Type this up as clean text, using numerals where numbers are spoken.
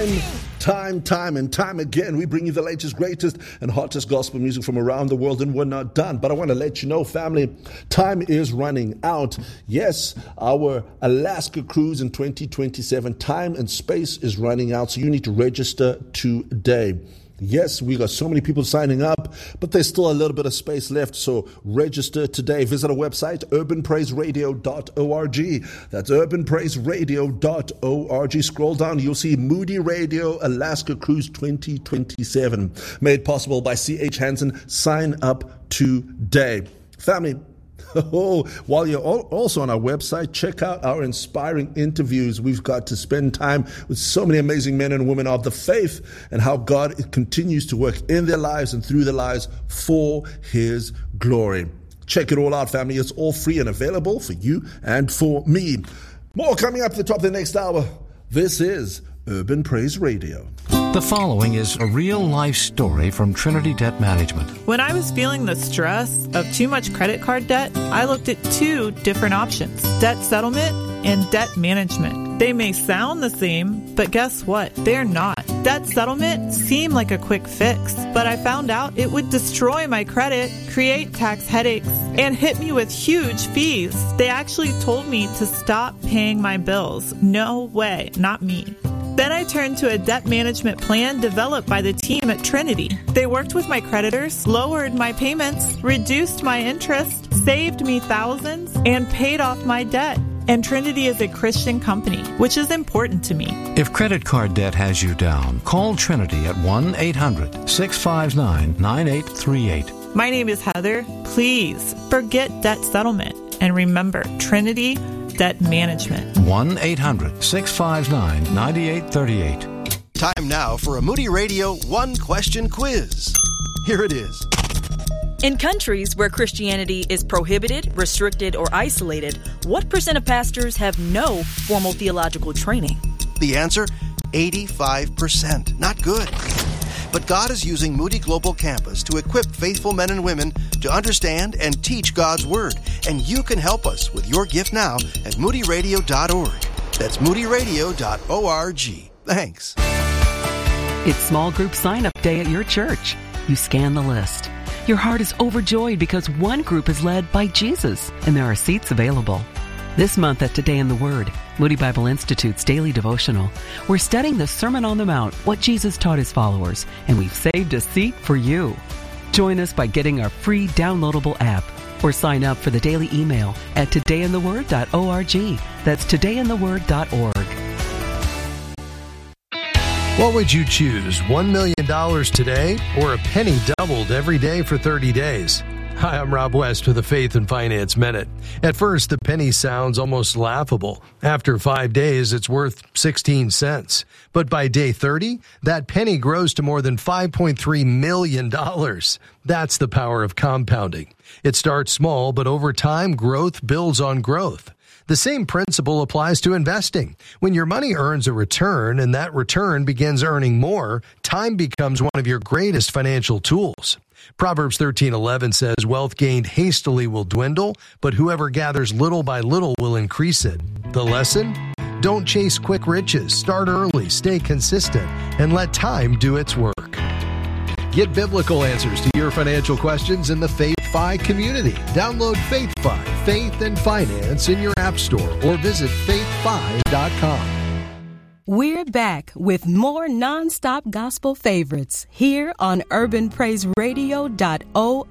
Time and time again, we bring you the latest, greatest, and hottest gospel music from around the world, and we're not done. But I want to let you know, family, time is running out. Yes, our Alaska cruise in 2027, time and space is running out, so you need to register today. Yes, we got so many people signing up, but there's still a little bit of space left, so register today. Visit our website, urbanpraiseradio.org. That's urbanpraiseradio.org. Scroll down, you'll see Moody Radio Alaska Cruise 2027, made possible by C.H. Hansen. Sign up today. Family, while you're also on our website, check out our inspiring interviews. We've got to spend time with so many amazing men and women of the faith and how God continues to work in their lives and through their lives for His glory. Check it all out, family. It's all free and available for you and for me. More coming up at the top of the next hour. This is Urban Praise Radio. The following is a real-life story from Trinity Debt Management. When I was feeling the stress of too much credit card debt, I looked at two different options: debt settlement and debt management. They may sound the same, but guess what? They're not. Debt settlement seemed like a quick fix, but I found out it would destroy my credit, create tax headaches, and hit me with huge fees. They actually told me to stop paying my bills. No way, not me. Then I turned to a debt management plan developed by the team at Trinity. They worked with my creditors, lowered my payments, reduced my interest, saved me thousands, and paid off my debt. And Trinity is a Christian company, which is important to me. If credit card debt has you down, call Trinity at 1-800-659-9838. My name is Heather. Please forget debt settlement. And remember, Trinity Debt Management. 1-800-659-9838. Time now for a Moody Radio one-question quiz. Here it is. In countries where Christianity is prohibited, restricted, or isolated, what % of pastors have no formal theological training? The answer, 85%. Not good. But God is using Moody Global Campus to equip faithful men and women to understand and teach God's Word. And you can help us with your gift now at moodyradio.org. That's moodyradio.org. Thanks. It's small group sign-up day at your church. You scan the list. Your heart is overjoyed because one group is led by Jesus, and there are seats available. This month at Today in the Word, Moody Bible Institute's daily devotional, we're studying the Sermon on the Mount, what Jesus taught His followers, and we've saved a seat for you. Join us by getting our free downloadable app or sign up for the daily email at todayintheword.org. That's todayintheword.org. What would you choose, $1 million today or a penny doubled every day for 30 days? Hi, I'm Rob West with the Faith and Finance Minute. At first, the penny sounds almost laughable. After 5 days, it's worth 16 cents. But by day 30, that penny grows to more than $5.3 million. That's the power of compounding. It starts small, but over time, growth builds on growth. The same principle applies to investing. When your money earns a return and that return begins earning more, time becomes one of your greatest financial tools. Proverbs 13:11 says, "Wealth gained hastily will dwindle, but whoever gathers little by little will increase it." The lesson? Don't chase quick riches. Start early, stay consistent, and let time do its work. Get biblical answers to your financial questions in the Faith Fi community. Download Faith Fi, Faith and Finance in your app store or visit faithfi.com. We're back with more non-stop gospel favorites here on urbanpraiseradio.org.